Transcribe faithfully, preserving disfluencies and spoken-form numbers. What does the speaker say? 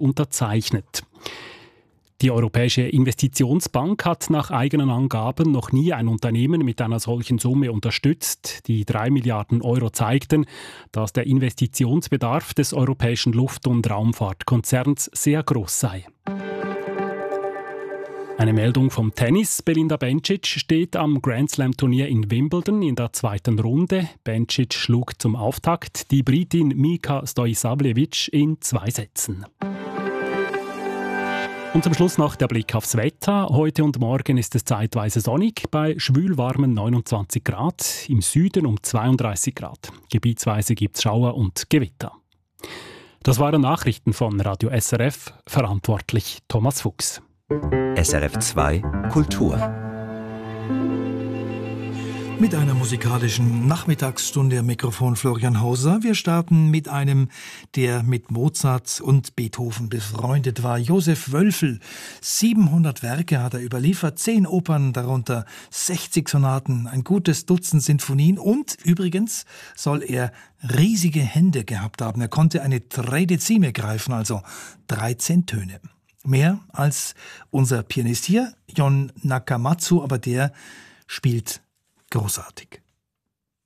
unterzeichnet. Die Europäische Investitionsbank hat nach eigenen Angaben noch nie ein Unternehmen mit einer solchen Summe unterstützt. Die drei Milliarden Euro zeigten, dass der Investitionsbedarf des europäischen Luft- und Raumfahrtkonzerns sehr groß sei. Eine Meldung vom Tennis. Belinda Bencic steht am Grand-Slam-Turnier in Wimbledon in der zweiten Runde. Bencic schlug zum Auftakt die Britin Mika Stojsavljevic in zwei Sätzen. Und zum Schluss noch der Blick aufs Wetter. Heute und morgen ist es zeitweise sonnig, bei schwülwarmen neunundzwanzig Grad, im Süden um zweiunddreißig Grad. Gebietsweise gibt es Schauer und Gewitter. Das waren Nachrichten von Radio S R F, verantwortlich Thomas Fuchs. S R F zwei Kultur. Mit einer musikalischen Nachmittagsstunde am Mikrofon Florian Hauser. Wir starten mit einem, der mit Mozart und Beethoven befreundet war. Josef Wölfel. siebenhundert Werke hat er überliefert, zehn Opern, darunter sechzig Sonaten, ein gutes Dutzend Sinfonien und übrigens soll er riesige Hände gehabt haben. Er konnte eine Tredezime greifen, also dreizehn Töne. Mehr als unser Pianist hier, Jon Nakamatsu, aber der spielt großartig.